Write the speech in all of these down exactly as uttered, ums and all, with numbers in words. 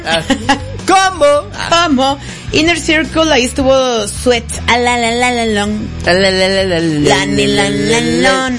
Ah. ¿Cómo? ¿Cómo? Inner Circle, ahí estuvo Sweat. A la la la la long. La la la la la La ni la la long.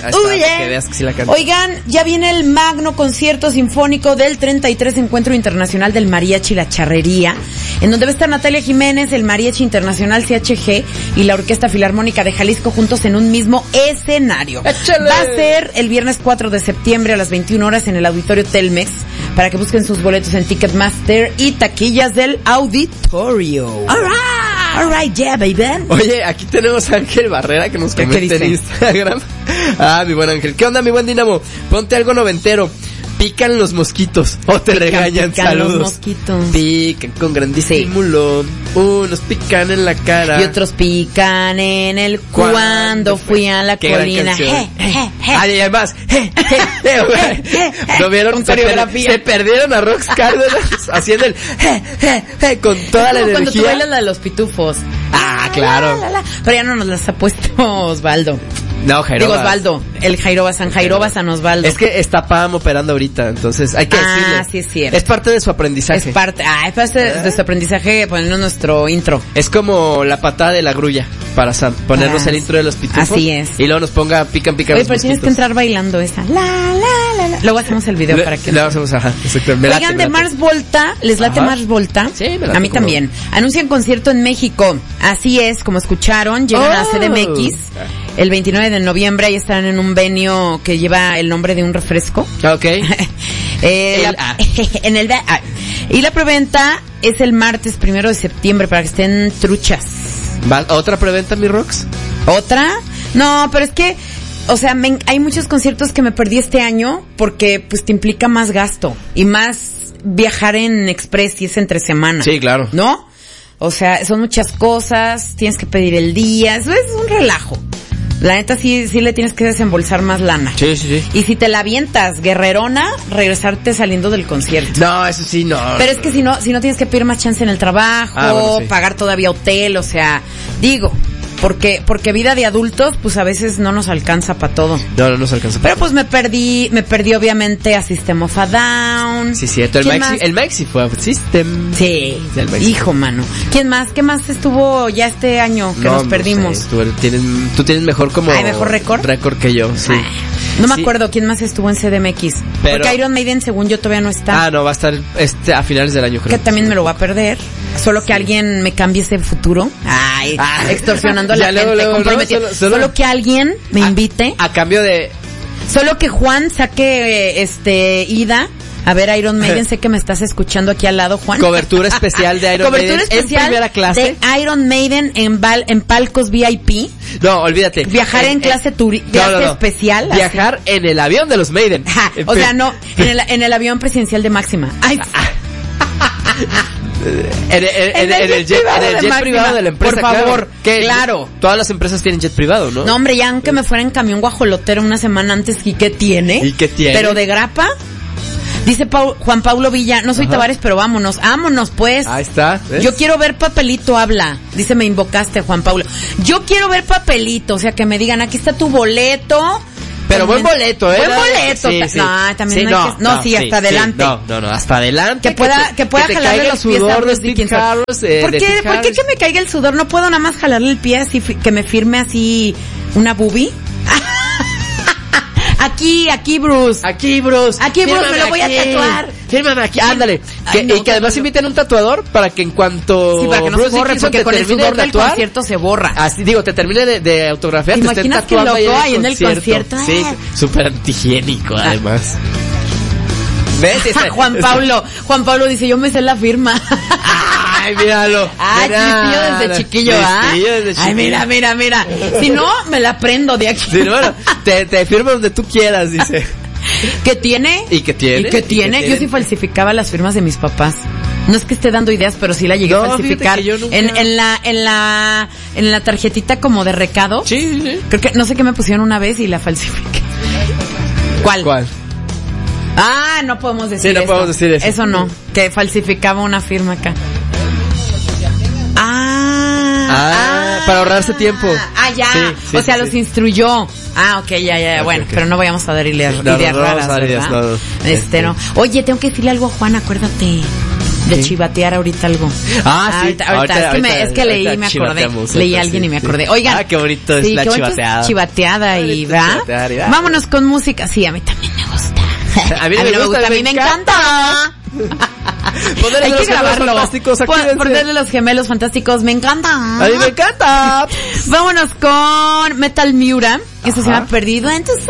Oigan, ya viene el magno concierto sinfónico del treinta y tres Encuentro Internacional del Mariachi La Charrería, en donde va a estar Natalia Jiménez, el Mariachi Internacional C H G y la Orquesta Filarmónica de Jalisco juntos en un mismo escenario. ¡Échale! Va a ser el viernes cuatro de septiembre a las veintiuna horas en el Auditorio Telmex, para que busquen sus boletos en Ticketmaster y taquillas del auditorio. Alright, alright, yeah, baby. Oye, aquí tenemos a Ángel Barrera que nos comenta en Instagram. Ah, mi buen Ángel. ¿Qué onda, mi buen Dinamo? Ponte algo noventero. Pican los mosquitos o te pican, regañan, pican saludos. Los mosquitos. Pican con gran disimulo. Sí. Unos pican en la cara. Y otros pican en el cuando, cuando fui a la colina. Je, je, je. Ay, además, je, je, je, je. ¿No vieron? Con se, per, se perdieron a Rox Cárdenas haciendo el je, je, je, con toda la energía. Cuando tú bailas la de los pitufos. Ah, claro. La, la, la. Pero ya no nos las ha puesto Osvaldo. No, Jairo. Digo Osvaldo, el Jairo San Jairo San Osvaldo. Es que está Pam operando ahorita, entonces hay que ah, decirle. Ah, sí es cierto. Es parte de su aprendizaje. Es parte, ah, es parte de, de su aprendizaje ponernos nuestro intro. Es como la patada de la grulla para ponernos ah, el intro de los pitufos. Así es. Y luego nos ponga pican pican. Oye, pero tienes que entrar bailando esa. La, la, la, la. Luego hacemos el video Le, para que. Luego hacemos, ajá. Oigan, late, de Mars Volta, ¿les late ajá. Mars Volta? Sí, me late. A mí como... también. Anuncian concierto en México. Así es, como escucharon, llegan oh. a C D M X el veintinueve de noviembre. Ahí están en un venue que lleva el nombre de un refresco. Ok. eh, el, la, en el ah. Y la preventa es el martes primero de septiembre para que estén truchas. ¿Otra preventa, mi Rox? ¿Otra? No, pero es que, o sea, me, hay muchos conciertos que me perdí este año porque pues te implica más gasto y más viajar en express y es entre semanas. Sí, claro. ¿No? O sea, son muchas cosas, tienes que pedir el día, eso es un relajo. La neta sí, sí le tienes que desembolsar más lana. Sí, sí, sí. Y si te la avientas guerrerona, regresarte saliendo del concierto. No, eso sí, no. Pero es que si no, si no tienes que pedir más chance en el trabajo, ah, bueno, sí. pagar todavía hotel, o sea, digo, porque, porque vida de adultos, pues a veces no nos alcanza para todo. No, no nos alcanza para Pero pues me perdí, me perdí obviamente a System of a Down. Sí, cierto, el Maxi, el Maxi fue a System. Sí, sí hijo, mano. ¿Quién más? ¿Qué más estuvo ya este año que no, nos perdimos? No sé, tú, tienes, tú tienes mejor como... ¿Hay mejor récord? Récord que yo, sí. Ay, no me sí. acuerdo quién más estuvo en C D M X. Pero, porque Iron Maiden, según yo, todavía no está. Ah, no, va a estar este a finales del año, creo. Que también me lo va a perder. Solo que sí. alguien me cambie ese futuro. Ay, ah, extorsionando a la gente. Luego, luego, no, solo, solo, solo que alguien me invite. A, a cambio de... Solo que Juan saque este ida a ver Iron Maiden. Sé que me estás escuchando aquí al lado, Juan. Cobertura especial de Iron Cobertura Maiden especial en primera clase. De Iron Maiden en, val, en palcos V I P. No, olvídate. Viajar en, en clase turi no, no, no. especial. Viajar así. En el avión de los Maiden. Ajá, o sea, no, en el, en el avión presidencial de Máxima. Ay. En, en, en, en, en el jet, en el jet Máxima, privado de la empresa. Por favor, claro. claro. Todas las empresas tienen jet privado, ¿no? No, hombre, ya aunque me fuera en camión guajolotero una semana antes, ¿y qué tiene? ¿Y qué tiene? Pero de grapa. Dice Paul, Juan Pablo Villa, no soy Ajá. Tavares, pero vámonos, vámonos pues. Ahí está. ¿Ves? Yo quiero ver Papelito, habla. Dice, me invocaste, Juan Pablo. Yo quiero ver Papelito, o sea, que me digan, aquí está tu boleto. Pero buen boleto, ¿eh? Buen boleto. Sí, sí. No, también sí, no, no, hay que, no, no sí, hasta sí, adelante. No, no, no, hasta adelante. Que pueda, que, que pueda que jalarle los pies a Bruce Dickinson. Eh, ¿Por qué, ¿Por qué que me caiga el sudor? ¿No puedo nada más jalarle el pie así, que me firme así una boobie? Aquí, aquí, Bruce. Aquí, Bruce. Aquí, Bruce, me lo voy aquí. a tatuar. Fírmame aquí, ándale. Que, Ay, no, y que además inviten un tatuador para que en cuanto sí, para que no Bruce se borre, porque con el sudor del concierto se borra. Así digo, te termine de, de autografiar, te estén tatuando ahí en el, ahí en el concierto. Sí, súper antihigiénico además. ¿Ves? Juan Pablo, Juan Pablo dice, yo me sé la firma. Ay, míralo. Ay, mira, desde chiquillo, ¿ah? Sí, desde chiquillo. Ay, mira, mira, mira. Si no, me la prendo de aquí. Sí, no, bueno, te, te firmo donde tú quieras, dice. ¿Qué tiene? ¿Y qué tiene? ¿Y qué tiene? ¿Y qué yo sí falsificaba las firmas de mis papás. No es que esté dando ideas, pero sí la llegué no, a falsificar. Nunca... En, en la, en la, en la tarjetita como de recado. Sí, sí. Creo que, no sé qué me pusieron una vez y la falsifiqué. ¿Cuál? ¿Cuál? Ah, no podemos decir eso. Sí, no esto. podemos decir eso. Eso no, que falsificaba una firma acá. Ah, ah, ah, para ahorrarse tiempo. Ah, ya. Sí, sí, o sea, sí, los sí. instruyó. Ah, ok, ya, ya, ya. Okay, bueno, okay. Pero no vayamos a dar ideas, no, ideas no, no, raras, ¿verdad? Ideas, no, no. Este, este, no. Oye, tengo que decirle algo a Juan, acuérdate. de ¿sí? chivatear ahorita algo. Ah, sí. Ahorita, ahorita, ahorita, es, que me, ahorita, es que leí y me acordé. Leí a alguien sí, y me acordé. Oigan. Ah, qué bonito es sí, la chivateada. Chivateada y, ¿verdad? Chivatear, vámonos con música. Sí, a mí también me gusta. A mí, a mí me, me gusta, a mí me encanta. Ponerle Hay que grabarlo. Por, ponerle los gemelos fantásticos, me encanta. A mí me encanta. Vámonos con Metal Miura. Eso se llama Perdido en tus